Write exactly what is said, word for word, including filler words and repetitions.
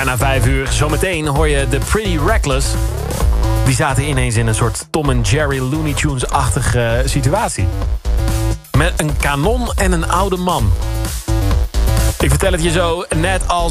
Bijna vijf uur. Zometeen hoor je The Pretty Reckless. Die zaten ineens in een soort Tom en Jerry Looney Tunes-achtige situatie. Met een kanon en een oude man. Ik vertel het je zo, net als